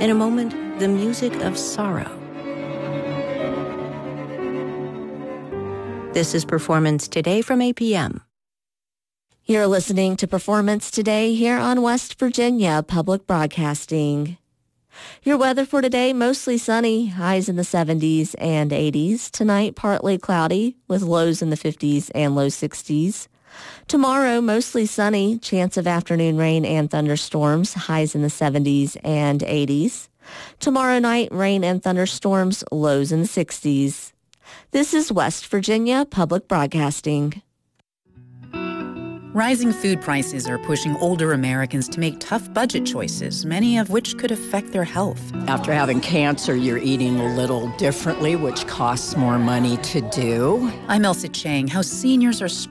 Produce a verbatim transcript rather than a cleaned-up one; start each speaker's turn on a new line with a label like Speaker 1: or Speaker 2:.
Speaker 1: In a moment, the music of sorrow. This is Performance Today from A P M.
Speaker 2: You're listening to Performance Today here on West Virginia Public Broadcasting. Your weather for today, mostly sunny, highs in the seventies and eighties. Tonight, partly cloudy with lows in the fifties and low sixties. Tomorrow, mostly sunny, chance of afternoon rain and thunderstorms, highs in the seventies and eighties. Tomorrow night, rain and thunderstorms, lows in the sixties. This is West Virginia Public Broadcasting.
Speaker 3: Rising food prices are pushing older Americans to make tough budget choices, many of which could affect their health.
Speaker 4: After having cancer, you're eating a little differently, which costs more money to do.
Speaker 3: I'm Elsa Chang. How seniors are